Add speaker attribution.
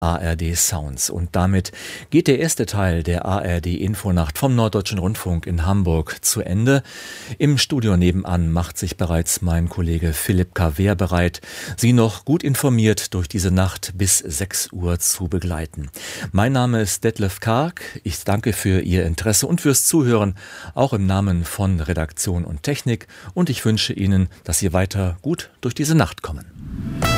Speaker 1: ARD Sounds. Und damit geht der erste Teil der ARD Infonacht vom Norddeutschen Rundfunk in Hamburg zu Ende. Im Studio nebenan macht sich bereits mein Kollege Philipp K. Wehr bereit, Sie noch gut informiert durch diese Nacht bis 6 Uhr zu begleiten. Mein Name ist Detlef Karg. Ich danke für Ihr Interesse und fürs Zuhören, auch im Namen von Redaktion und Technik. Und ich wünsche Ihnen, dass Sie weiter gut durch diese Nacht kommen.